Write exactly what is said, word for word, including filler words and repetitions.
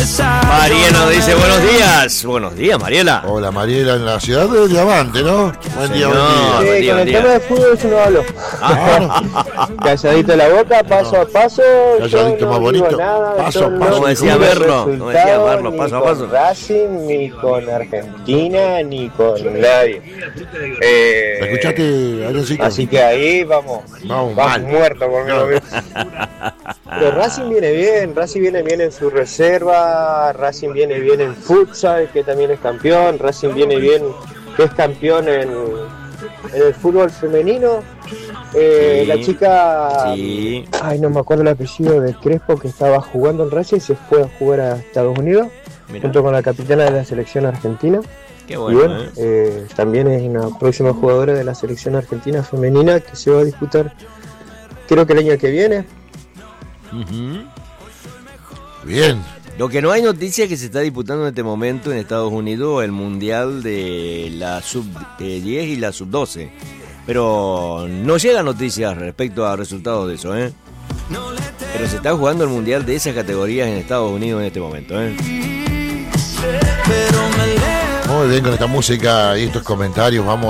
Mariela dice buenos días. Buenos días, Mariela. Hola, Mariela, en la ciudad de Diamante, ¿no? Buen día, buen día. Sí, buen día, con buen el día. tema de fútbol yo no hablo. Calladito la boca, paso a paso. Calladito yo no más bonito. digo nada, Paso yo a no paso. Como decía digo Merlo, como decía resultados, Merlo, ni paso a con paso. Racing, ni con Argentina, ni con nadie. Eh, ¿Me escuchaste, Adriancito? Así que ahí vamos, Vamos vamos mal. muertos conmigo mismo. Pero Racing viene bien, Racing viene bien en su reserva, Racing viene bien en futsal, que también es campeón, Racing viene bien, que es campeón en, en el fútbol femenino. Eh, Sí, la chica, sí. ay no me acuerdo el apellido de Crespo, que estaba jugando en Racing, se fue a jugar a Estados Unidos, Mirá. junto con la capitana de la selección argentina. Qué Y bueno, bueno, ¿eh? eh, también es una próxima jugadora de la selección argentina femenina que se va a disputar, creo que el año que viene. Ujú. Bien. Lo que no hay noticia es que se está disputando en este momento en Estados Unidos el Mundial de la sub diez y la sub doce. Pero no llegan noticias respecto a resultados de eso, ¿eh? Pero se está jugando el Mundial de esas categorías en Estados Unidos en este momento, ¿eh? Muy bien con esta música y estos comentarios. Vamos